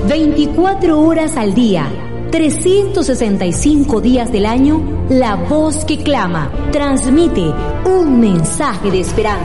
24 horas al día, 365 días del año, la voz que clama transmite un mensaje de esperanza.